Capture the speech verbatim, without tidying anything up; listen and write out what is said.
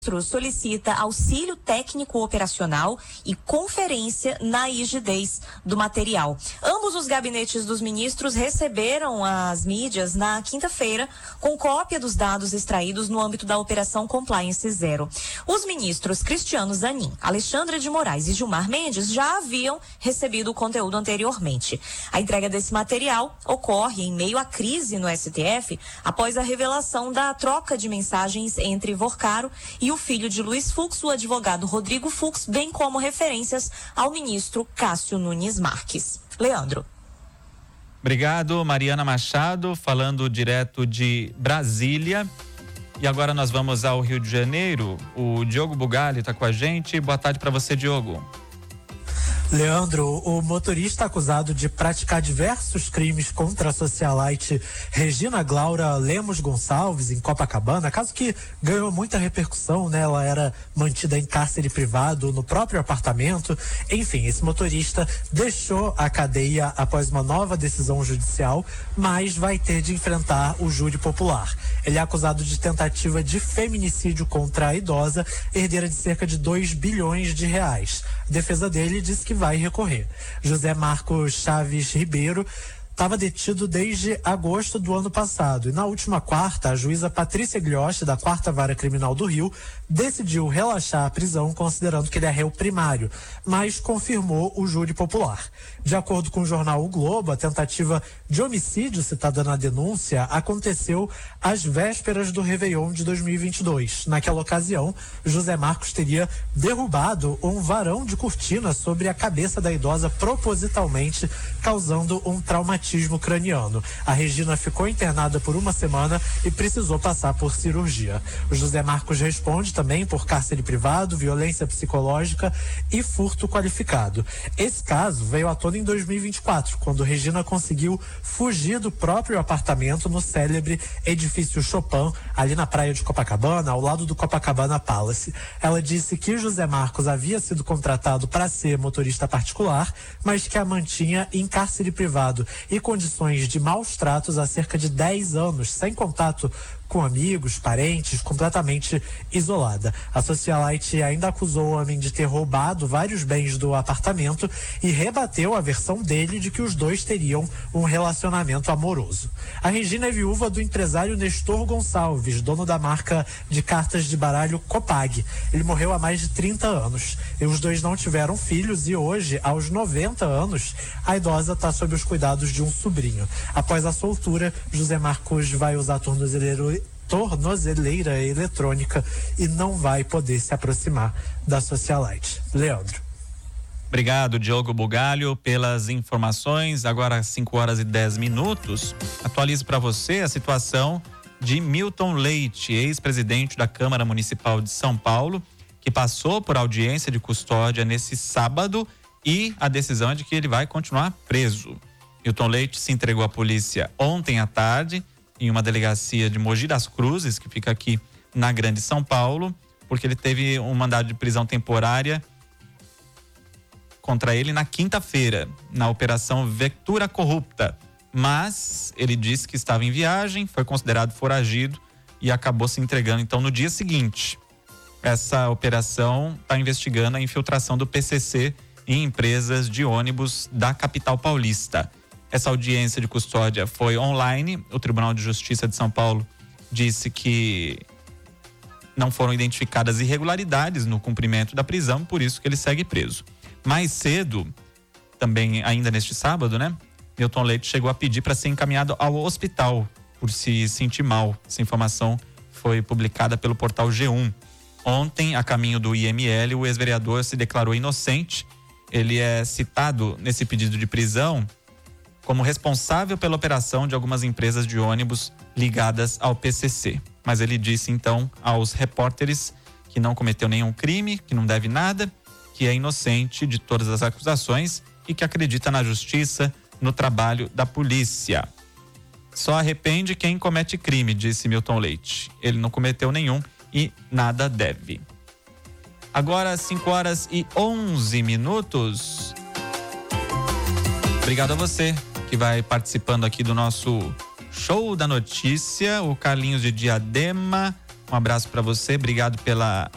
solicita auxílio técnico operacional e conferência na rigidez do material. Ambos os gabinetes dos ministros receberam as mídias na quinta-feira com cópia dos dados extraídos no âmbito da Operação Compliance Zero. Os ministros Cristiano Zanin, Alexandre de Moraes e Gilmar Mendes já haviam recebido o conteúdo anteriormente. A entrega desse material ocorre em meio à crise no S T F após a revelação da troca de mensagens entre Vorcaro e o filho de Luiz Fux, o advogado Rodrigo Fux, bem como referências ao ministro Cássio Nunes Marques. Leandro. Obrigado, Mariana Machado, falando direto de Brasília. E agora nós vamos ao Rio de Janeiro. O Diogo Bugalho está com a gente. Boa tarde para você, Diogo. Leandro, o motorista acusado de praticar diversos crimes contra a socialite Regina Glaura Lemos Gonçalves, em Copacabana, caso que ganhou muita repercussão, né? Ela era mantida em cárcere privado no próprio apartamento. Enfim, esse motorista deixou a cadeia após uma nova decisão judicial, mas vai ter de enfrentar o júri popular. Ele é acusado de tentativa de feminicídio contra a idosa, herdeira de cerca de dois bilhões de reais. A defesa dele diz que vai recorrer. José Marcos Chaves Ribeiro estava detido desde agosto do ano passado e na última quarta a juíza Patrícia Gliotti, da quarta Vara Criminal do Rio, decidiu relaxar a prisão considerando que ele é réu primário, mas confirmou o júri popular. De acordo com o jornal O Globo, a tentativa de homicídio citada na denúncia aconteceu às vésperas do Réveillon de dois mil e vinte e dois. Naquela ocasião, José Marcos teria derrubado um varão de cortina sobre a cabeça da idosa propositalmente, causando um traumatismo craniano. A Regina ficou internada por uma semana e precisou passar por cirurgia. O José Marcos responde também por cárcere privado, violência psicológica e furto qualificado. Esse caso veio à tona em dois mil e vinte e quatro, quando Regina conseguiu fugir do próprio apartamento no célebre edifício Chopin, ali na praia de Copacabana, ao lado do Copacabana Palace. Ela disse que José Marcos havia sido contratado para ser motorista particular, mas que a mantinha em cárcere privado e condições de maus tratos há cerca de dez anos, sem contato com amigos, parentes, completamente isolada. A socialite ainda acusou o homem de ter roubado vários bens do apartamento e rebateu a versão dele de que os dois teriam um relacionamento amoroso. A Regina é viúva do empresário Nestor Gonçalves, dono da marca de cartas de baralho Copag. Ele morreu há mais de trinta anos. E os dois não tiveram filhos e hoje, aos noventa anos, a idosa está sob os cuidados de um sobrinho. Após a soltura, José Marcos vai usar tornozeleiro tornozeleira eletrônica e não vai poder se aproximar da socialite. Leandro. Obrigado, Diogo Bugalho, pelas informações. Agora, cinco horas e dez minutos. Atualizo para você a situação de Milton Leite, ex-presidente da Câmara Municipal de São Paulo, que passou por audiência de custódia nesse sábado e a decisão é de que ele vai continuar preso. Milton Leite se entregou à polícia ontem à tarde em uma delegacia de Mogi das Cruzes, que fica aqui na Grande São Paulo, porque ele teve um mandado de prisão temporária contra ele na quinta-feira, na Operação Vectura Corrupta. Mas ele disse que estava em viagem, foi considerado foragido e acabou se entregando então no dia seguinte. Essa operação está investigando a infiltração do P C C em empresas de ônibus da capital paulista. Essa audiência de custódia foi online. O Tribunal de Justiça de São Paulo disse que não foram identificadas irregularidades no cumprimento da prisão, por isso que ele segue preso. Mais cedo, também ainda neste sábado, né? Milton Leite chegou a pedir para ser encaminhado ao hospital por se sentir mal. Essa informação foi publicada pelo portal G um. Ontem, a caminho do I M L, o ex-vereador se declarou inocente. Ele é citado nesse pedido de prisão como responsável pela operação de algumas empresas de ônibus ligadas ao P C C. Mas ele disse então aos repórteres que não cometeu nenhum crime, que não deve nada, que é inocente de todas as acusações e que acredita na justiça, no trabalho da polícia. Só arrepende quem comete crime, disse Milton Leite. Ele não cometeu nenhum e nada deve. Agora, cinco horas e onze minutos. Obrigado a você que vai participando aqui do nosso Show da Notícia, o Carlinhos de Diadema. Um abraço para você, obrigado pela